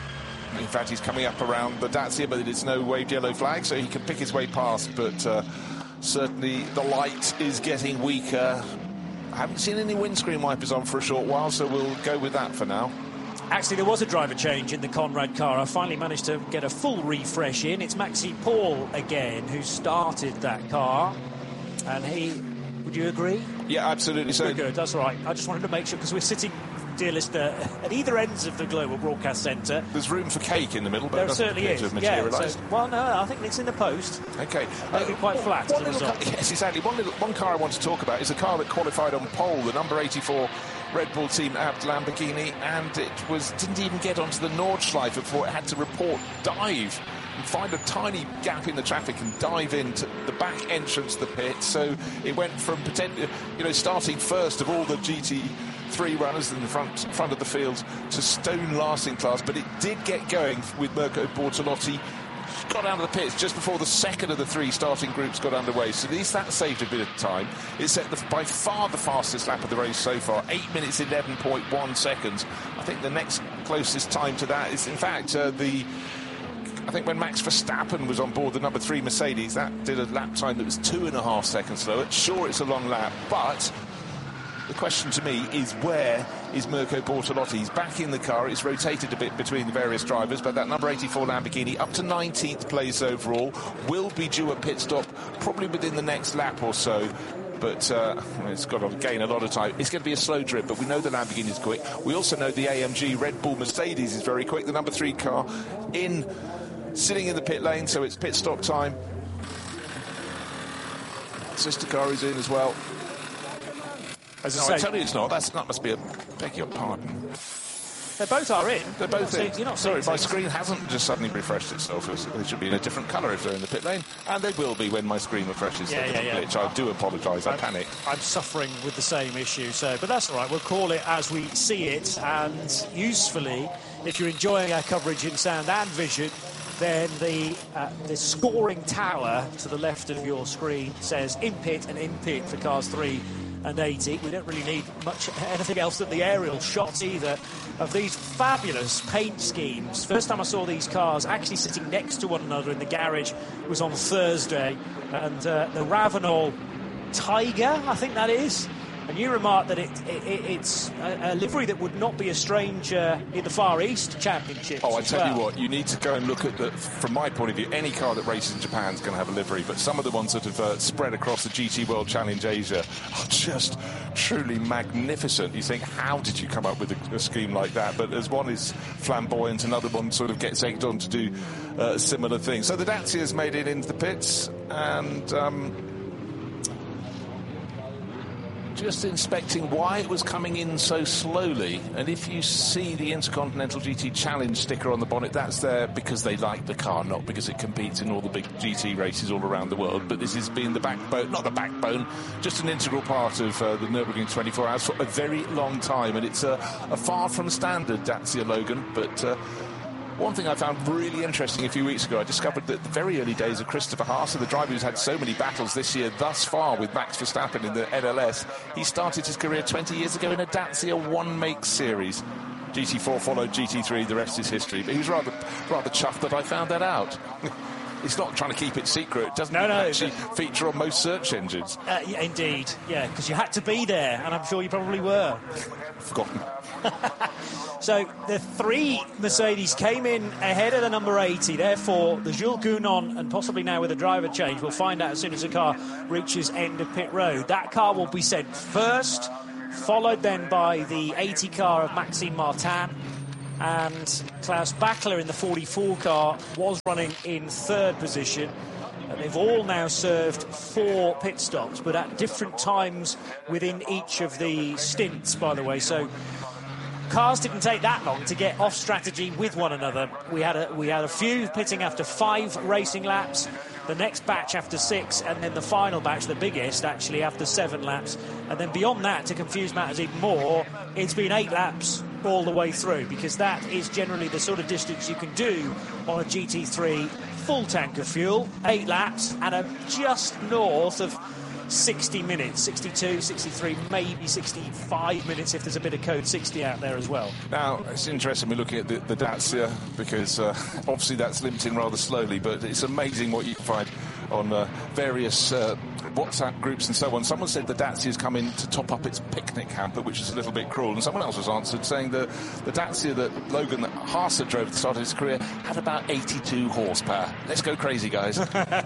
in fact he's coming up around the Dacia, but it's no waved yellow flag, so he can pick his way past, but uh, certainly the light is getting weaker. I haven't seen any windscreen wipers on for a short while, so we'll go with that for now. Actually, there was a driver change in the Conrad car. I finally managed to get a full refresh in. It's Maxime Paul again who started that car, and he, would you agree? Yeah, absolutely. So We're good, that's right. I just wanted to make sure, because we're sitting, dear listener, at either ends of the Global Broadcast Centre. There's room for cake in the middle, but there it doesn't certainly appear is. to have Yeah, materialised. so, well, no, I think it's in the post. Okay. Maybe uh, quite flat. One little car, yes, exactly. One, little, one car I want to talk about is a car that qualified on pole, the number eighty-four Red Bull Team Abt Lamborghini, and it was didn't even get onto the Nordschleife before it had to report dive and find a tiny gap in the traffic and dive into the back entrance of the pit. So it went from pretend, you know, starting first of all the G T three runners in the front front of the field to stone last in class, but it did get going with Mirko Bortolotti. Got out of the pits just before the second of the three starting groups got underway, so at least that saved a bit of time. It set the, by far the fastest lap of the race so far, eight minutes eleven point one seconds. I think the next closest time to that is, in fact, uh, the I think when Max Verstappen was on board the number three Mercedes, that did a lap time that was two and a half seconds slower. Sure, it's a long lap, but the question to me is, where is Mirko Bortolotti? He's back in the car. It's rotated a bit between the various drivers, but that number eighty-four Lamborghini, up to nineteenth place overall, will be due a pit stop probably within the next lap or so. But uh, it's got to gain a lot of time. It's going to be a slow drip, but we know the Lamborghini is quick. We also know the A M G Red Bull Mercedes is very quick. The number three car in, sitting in the pit lane, so it's pit stop time. Sister car is in as well. As no, I, I tell you it's not. That's, that must be a... beg your pardon. They both are in. They're both you're in. You're not Sorry, my things. screen hasn't just suddenly refreshed itself. They should be in a different colour if they're in the pit lane. And they will be when my screen refreshes. Yeah, yeah, yeah. Glitch. I do apologise. I panic. I'm suffering with the same issue, so but that's all right. We'll call it as we see it. And usefully, if you're enjoying our coverage in sound and vision, then the uh, the scoring tower to the left of your screen says in pit and in pit for cars three and eighty. We don't really need much anything else than the aerial shots either of these fabulous paint schemes. First time I saw these cars actually sitting next to one another in the garage was on Thursday, and uh, the Ravenel Tiger, I think that is. And you remarked that it, it, it's a, a livery that would not be a stranger in the Far East Championships. Oh, I tell well. you what, you need to go and look at the, from my point of view, any car that races in Japan is going to have a livery, but some of the ones that have uh, spread across the G T World Challenge Asia are just truly magnificent. You think, how did you come up with a, a scheme like that? But as one is flamboyant, another one sort of gets egged on to do uh, similar things. So the Dacia's made it into the pits, and... Um, just inspecting why it was coming in so slowly. And if you see the Intercontinental G T Challenge sticker on the bonnet, that's there because they like the car, not because it competes in all the big G T races all around the world. But this has been the backbone, not the backbone, just an integral part of uh, the Nürburgring twenty-four hours for a very long time. And it's a, a far from standard Dacia Logan, but uh, one thing I found really interesting a few weeks ago, I discovered that the very early days of Christopher Haase, the driver who's had so many battles this year thus far with Max Verstappen in the N L S, he started his career twenty years ago in a Dacia one-make series. G T four followed G T three, the rest is history. But he was rather rather chuffed that I found that out. It's not trying to keep it secret. It doesn't no, no, actually feature on most search engines. Uh, yeah, indeed, yeah, because you had to be there, and I'm sure you probably were. Forgotten. So the three Mercedes came in ahead of the number eighty. Therefore, the Jules Gounon, and possibly now with a driver change, we'll find out as soon as the car reaches end of pit road. That car will be sent first, followed then by the eighty car of Maxime Martin. And Klaus Bachler in the forty-four car was running in third position. And they've all now served four pit stops, but at different times within each of the stints, by the way. So cars didn't take that long to get off strategy with one another. We had a, we had a few pitting after five racing laps, the next batch after six, and then the final batch, the biggest, actually, after seven laps. And then beyond that, to confuse matters even more, it's been eight laps all the way through, because that is generally the sort of distance you can do on a G T three full tank of fuel. Eight laps and a just north of sixty minutes, sixty-two, sixty-three, maybe sixty-five minutes if there's a bit of code sixty out there as well. Now, it's interesting we're looking at the, the Dacia, because uh, obviously that's limped in rather slowly, but it's amazing what you can find on uh, various uh, WhatsApp groups and so on. Someone said the Dacia's come in to top up its picnic hamper, which is a little bit cruel, and someone else was answered saying that the Dacia that Logan, that Haase drove at the start of his career, had about eighty-two horsepower. Let's go crazy, guys.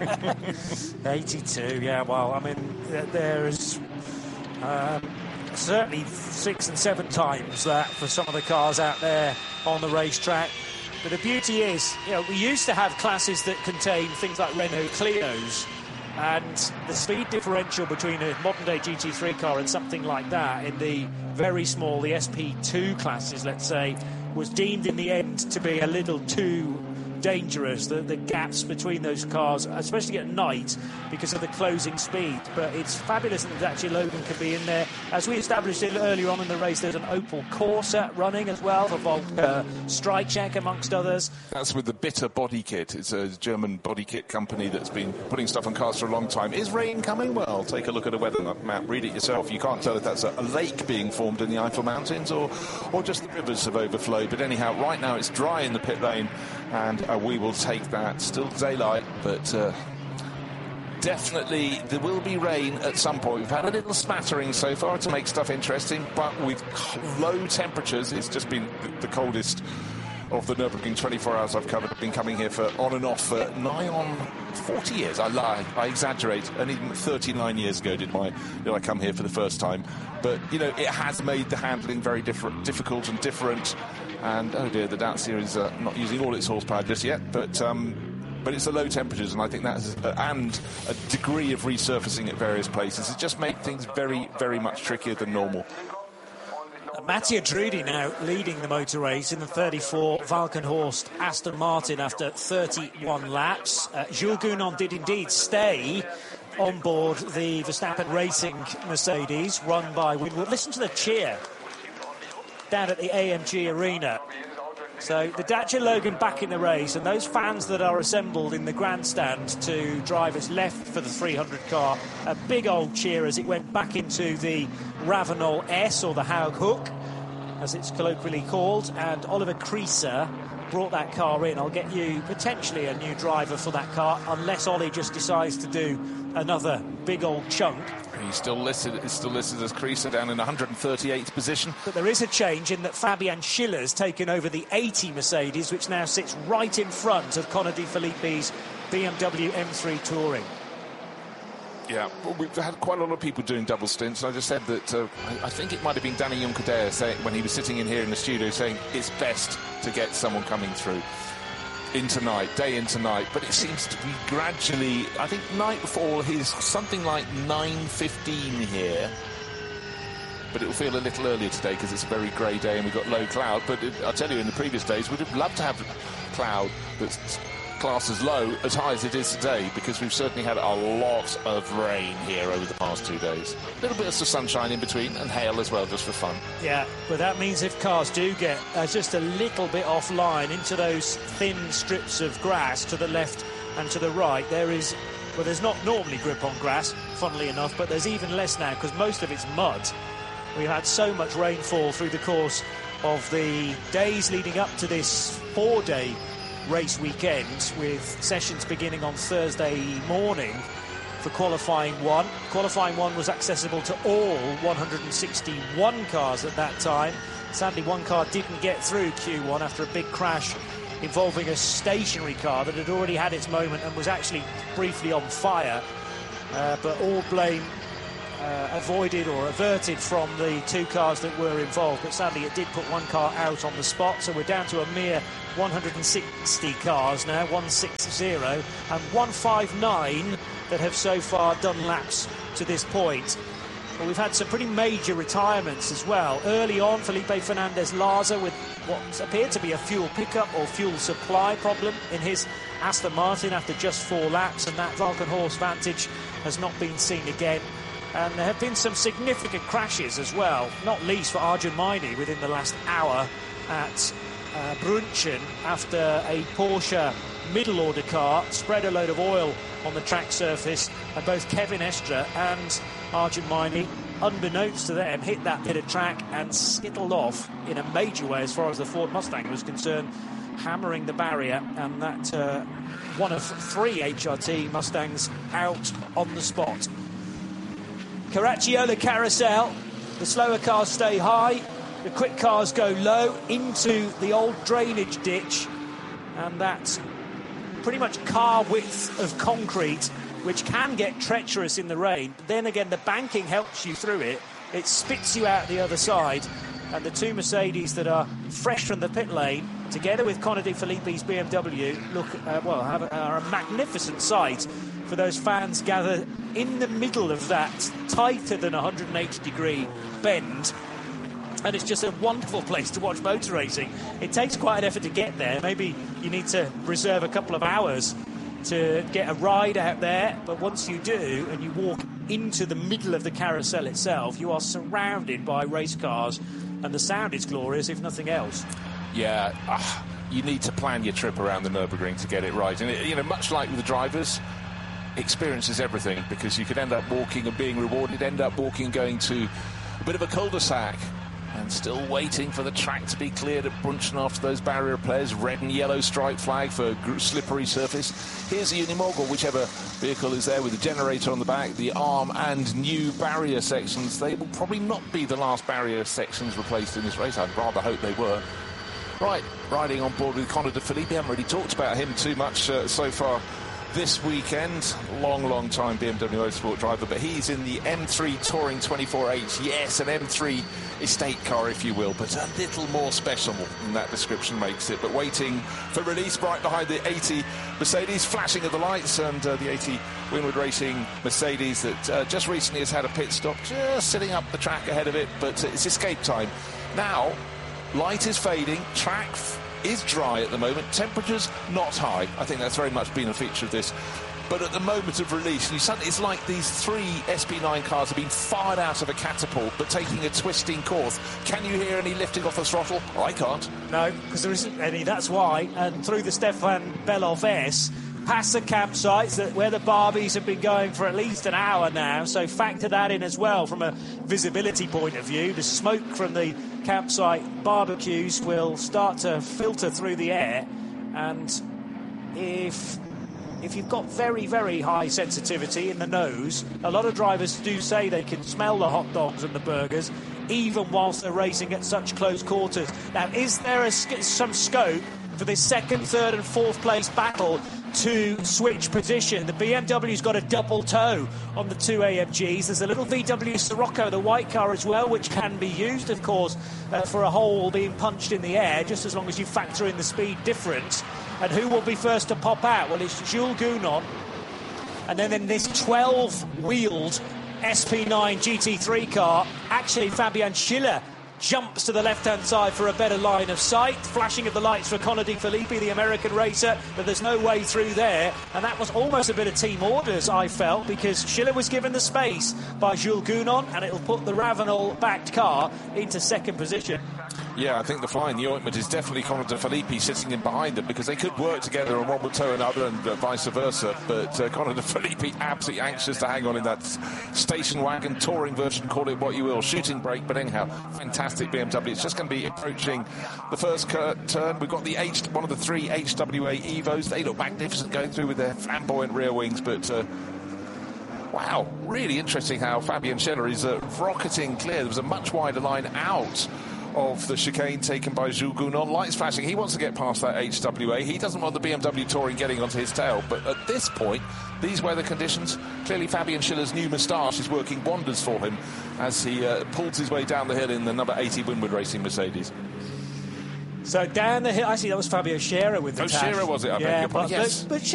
eighty-two, yeah, well, I mean, there is um, certainly six and seven times that for some of the cars out there on the racetrack. But the beauty is, you know, we used to have classes that contain things like Renault Clios, and the speed differential between a modern-day G T three car and something like that in the very small, the S P two classes, let's say, was deemed in the end to be a little too dangerous, the, the gaps between those cars, especially at night, because of the closing speed. But it's fabulous that Dacia Logan can be in there. As we established earlier on in the race, there's an Opel Corsa running as well for Volker Streichek, amongst others. That's with the Bitter body kit. It's a German body kit company that's been putting stuff on cars for a long time. Is rain coming? Well, take a look at a weather map, read it yourself. You can't tell if that's a, a lake being formed in the Eifel Mountains or, or just the rivers have overflowed. But anyhow, right now it's dry in the pit lane, and uh, we will take that. Still daylight, but uh, definitely there will be rain at some point. We've had a little smattering so far to make stuff interesting, but with low temperatures, it's just been the coldest of the Nürburgring twenty-four hours I've covered. I've been coming here for on and off for nigh on forty years. I lie, I exaggerate. Only thirty-nine years ago did my did I come here for the first time. But you know, it has made the handling very different, difficult and different. And oh dear, the Dacia is uh, not using all its horsepower just yet, but um, but it's the low temperatures, and I think that's uh, and a degree of resurfacing at various places. It just made things very, very much trickier than normal. Mattia Drudi now leading the motor race in the thirty-four Valkenhorst Aston Martin after thirty-one laps. Uh, Jules Gounon did indeed stay on board the Verstappen Racing Mercedes run by Winwood. Listen to the cheer down at the A M G Arena. So the Dacia Logan back in the race, and those fans that are assembled in the grandstand to drivers left for the three hundred car, a big old cheer as it went back into the Ravenol S, or the Haug Hook as it's colloquially called, and Oliver Creaser brought that car in. I'll get you potentially a new driver for that car, unless Ollie just decides to do another big old chunk. He's still listed, is still listed as Creaser down in one hundred thirty-eighth position. But there is a change in that Fabian Schiller's taken over the eighty Mercedes, which now sits right in front of Conor De Filippi's B M W M three Touring. Yeah, well, we've had quite a lot of people doing double stints. I just said that uh, I, I think it might have been Danny Juncadere saying, when he was sitting in here in the studio, saying it's best to get someone coming through into night, day into night. But it seems to be gradually, I think nightfall is something like nine fifteen here. but it'll feel a little earlier today because it's a very grey day and we've got low cloud. But it, I'll tell you, in the previous days, we'd have loved to have cloud that's classed as low, as high as it is today, because we've certainly had a lot of rain here over the past two days. A little bit of sunshine in between and hail as well, just for fun. Yeah, but that means if cars do get uh, just a little bit offline into those thin strips of grass to the left and to the right, there is, well, there's not normally grip on grass, funnily enough, but there's even less now because most of it's mud. We've had so much rainfall through the course of the days leading up to this four-day race weekend, with sessions beginning on Thursday morning for qualifying one. Qualifying one was accessible to all one hundred sixty-one cars at that time. Sadly, one car didn't get through Q one after a big crash involving a stationary car that had already had its moment and was actually briefly on fire. Uh, but all blame uh, avoided or averted from the two cars that were involved. But sadly, it did put one car out on the spot, so we're down to a mere one hundred sixty cars now, one sixty, and one fifty-nine that have so far done laps to this point. But we've had some pretty major retirements as well. Early on, Felipe Fernandez-Laza with what appeared to be a fuel pickup or fuel supply problem in his Aston Martin after just four laps, and that Valkenhorst Vantage has not been seen again. And there have been some significant crashes as well, not least for Arjun Maini within the last hour at uh, Brunchen, after a Porsche middle order car spread a load of oil on the track surface, and both Kevin Estre and Arjun Maini, unbeknownst to them, hit that bit of track and skittled off in a major way as far as the Ford Mustang was concerned, hammering the barrier, and that uh, one of three H R T Mustangs out on the spot. Caracciolo Carousel, the slower cars stay high, the quick cars go low into the old drainage ditch, and that's pretty much car width of concrete, which can get treacherous in the rain. But then again, the banking helps you through it. It spits you out the other side, and the two Mercedes that are fresh from the pit lane, together with Conor De Filippi's B M W, look uh, well have a, are a magnificent sight for those fans gathered in the middle of that tighter than one hundred eighty degree bend. And it's just a wonderful place to watch motor racing. It takes quite an effort to get there. Maybe you need to reserve a couple of hours to get a ride out there, but once you do and you walk into the middle of the carousel itself, you are surrounded by race cars, and the sound is glorious, if nothing else. Yeah, uh, you need to plan your trip around the Nürburgring to get it right. And, it, you know, much like with the drivers, experience is everything, because you could end up walking and being rewarded, end up walking going to a bit of a cul-de-sac and still waiting for the track to be cleared at Brunchen after those barrier players. Red and yellow stripe flag for slippery surface. Here's the Unimog, or whichever vehicle is there with the generator on the back, the arm and new barrier sections. They will probably not be the last barrier sections replaced in this race. I'd rather hope they were. Right, riding on board with Conor De Filippi. Haven't really talked about him too much uh, so far this weekend. Long, long time B M W Motorsport driver, but he's in the M three Touring twenty-four H. Yes, an M three estate car, if you will, but a little more special than that description makes it. But waiting for release right behind the eighty Mercedes, flashing of the lights, and uh, the eighty Winward Racing Mercedes that uh, just recently has had a pit stop, just sitting up the track ahead of it, but uh, it's escape time. Now, light is fading, track is dry at the moment, temperatures not high. I think that's very much been a feature of this. But at the moment of release, you suddenly, it's like these three S P nine cars have been fired out of a catapult, but taking a twisting course. Can you hear any lifting off the throttle? I can't. No, because there isn't any, that's why. And through the Stefan Belov S, past the campsites that where the Barbies have been going for at least an hour now, so factor that in as well from a visibility point of view. The smoke from the campsite barbecues will start to filter through the air, and if if you've got very, very high sensitivity in the nose, a lot of drivers do say they can smell the hot dogs and the burgers even whilst they're racing at such close quarters. Now, is there a, some scope for this second, third and fourth place battle to switch position? The B M W's got a double toe on the two A M Gs. There's a little V W Sirocco, the white car as well, which can be used, of course, uh, for a hole being punched in the air, just as long as you factor in the speed difference. And who will be first to pop out? Well, it's Jules Gounon. And then in this twelve-wheeled S P nine G T three car. Actually, Fabian Schiller jumps to the left-hand side for a better line of sight. Flashing of the lights for Conor De Filippi, the American racer, but there's no way through there. And that was almost a bit of team orders, I felt, because Schiller was given the space by Jules Gounon, and it'll put the Ravenel-backed car into second position. Yeah, I think the fly in the ointment is definitely Conor De Filippi sitting in behind them, because they could work together and one would tow another and uh, vice versa. But uh, Conor De Filippi absolutely anxious to hang on in that station wagon, touring version, call it what you will, shooting brake. But anyhow, fantastic B M W. It's just going to be approaching the first turn. We've got the H, one of the three H W A Evos. They look magnificent going through with their flamboyant rear wings, but... Uh, Wow, really interesting how Fabian Schiller is uh, rocketing clear. There was a much wider line out of the chicane taken by Jules Gounon. Lights flashing. He wants to get past that H W A. He doesn't want the B M W Touring getting onto his tail. But at this point, these weather conditions, clearly Fabian Schiller's new moustache is working wonders for him as he uh, pulls his way down the hill in the number eighty Winward Racing Mercedes. So down the hill, actually that was Fabio Scherer with the Oh, tash. Scherer was it? I yeah, beg your pardon. but, Yes. but, but